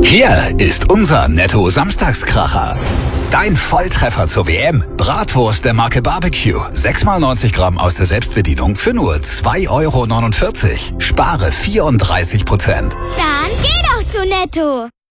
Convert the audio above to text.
Hier ist unser Netto-Samstagskracher. Dein Volltreffer zur WM. Bratwurst der Marke Barbecue. 6x90 Gramm aus der Selbstbedienung für nur 2,49 €. Spare 34%. Dann geh doch zu Netto.